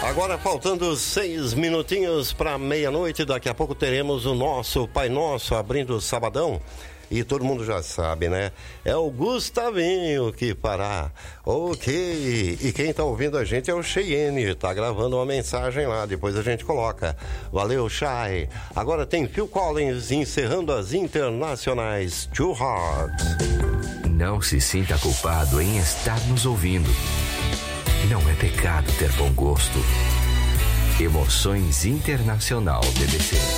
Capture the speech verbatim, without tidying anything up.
Agora faltando seis minutinhos para meia-noite, daqui a pouco teremos o nosso Pai Nosso abrindo o sabadão. E todo mundo já sabe, né? É o Gustavinho que fará. Ok. E quem tá ouvindo a gente é o Cheyenne. Tá gravando uma mensagem lá. Depois a gente coloca. Valeu, Chay. Agora tem Phil Collins encerrando as internacionais. Two Hearts. Não se sinta culpado em estar nos ouvindo. Não é pecado ter bom gosto. Emoções Internacional B B C.